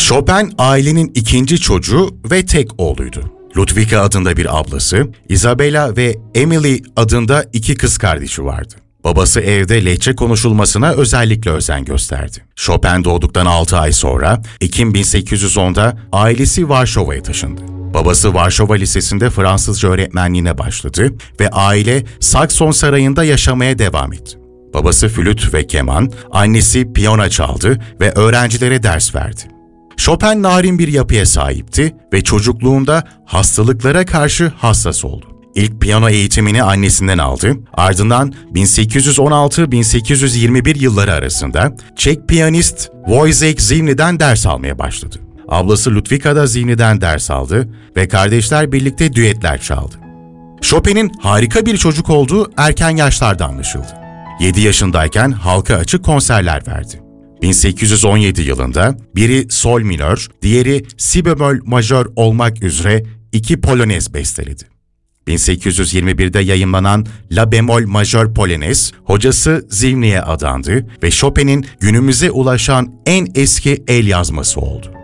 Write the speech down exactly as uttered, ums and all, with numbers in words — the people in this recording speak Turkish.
Chopin ailenin ikinci çocuğu ve tek oğluydu. Ludwika adında bir ablası, Isabella ve Emily adında iki kız kardeşi vardı. Babası evde Lehçe konuşulmasına özellikle özen gösterdi. Chopin doğduktan altı ay sonra Ekim bin sekiz yüz onda ailesi Varşova'ya taşındı. Babası Varşova Lisesi'nde Fransızca öğretmenliğine başladı ve aile Sakson Sarayı'nda yaşamaya devam etti. Babası flüt ve keman, annesi piyano çaldı ve öğrencilere ders verdi. Chopin narin bir yapıya sahipti ve çocukluğunda hastalıklara karşı hassas oldu. İlk piyano eğitimini annesinden aldı, ardından bin sekiz yüz on altı bin sekiz yüz yirmi bir yılları arasında Çek piyanist Wojciech Zimny'den ders almaya başladı. Ablası Ludwika da Zimny'den ders aldı ve kardeşler birlikte düetler çaldı. Chopin'in harika bir çocuk olduğu erken yaşlarda anlaşıldı. yedi yaşındayken halka açık konserler verdi. bin sekiz yüz on yedi yılında biri sol minör, diğeri si bemol majör olmak üzere iki polonez besteledi. bin sekiz yüz yirmi birde yayımlanan La bemol majör polonez, hocası Zimny'ye adandı ve Chopin'in günümüze ulaşan en eski el yazması oldu.